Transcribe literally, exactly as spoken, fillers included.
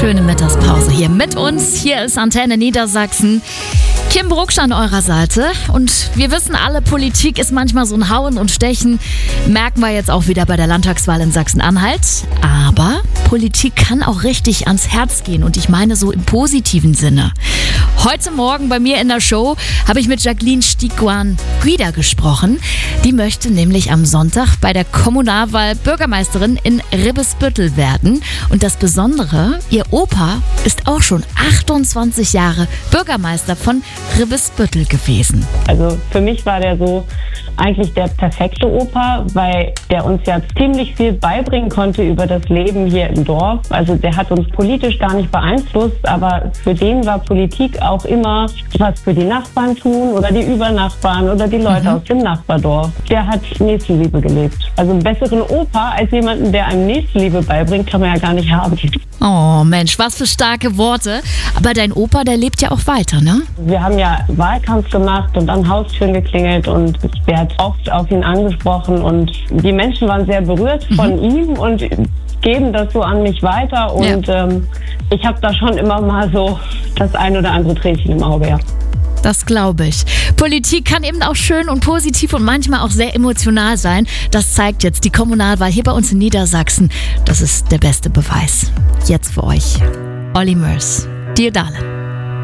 Schöne Mittagspause hier mit uns. Hier ist Antenne Niedersachsen. Kim Brucksch an eurer Seite. Und wir wissen alle, Politik ist manchmal so ein Hauen und Stechen. Merken wir jetzt auch wieder bei der Landtagswahl in Sachsen-Anhalt. Aber Politik kann auch richtig ans Herz gehen. Und ich meine so im positiven Sinne. Heute Morgen bei mir in der Show habe ich mit Jacqueline Stiguan-Guida gesprochen. Die möchte nämlich am Sonntag bei der Kommunalwahl Bürgermeisterin in Ribbesbüttel werden. Und das Besondere, ihr Opa ist auch schon achtundzwanzig Jahre Bürgermeister von Ribbesbüttel gewesen. Also für mich war der so eigentlich der perfekte Opa, weil der uns ja ziemlich viel beibringen konnte über das Leben hier im Dorf. Also der hat uns politisch gar nicht beeinflusst, aber für den war Politik auch immer was für die Nachbarn tun oder die Übernachbarn oder die Leute mhm. aus dem Nachbardorf. Der hat Nächstenliebe gelebt. Also einen besseren Opa als jemanden, der einem Nächstenliebe beibringt, kann man ja gar nicht haben. Oh Mensch, was für starke Worte. Aber dein Opa, der lebt ja auch weiter, ne? Wir haben ja Wahlkampf gemacht und an Haustüren geklingelt und der hat oft auf ihn angesprochen und die Menschen waren sehr berührt von mhm. ihm und geben das so an mich weiter und ja. ähm, ich habe da schon immer mal so das ein oder andere Tränchen im Auge, ja. Das glaube ich. Politik kann eben auch schön und positiv und manchmal auch sehr emotional sein. Das zeigt jetzt die Kommunalwahl hier bei uns in Niedersachsen. Das ist der beste Beweis. Jetzt für euch. Olli Murs. Dir Darling.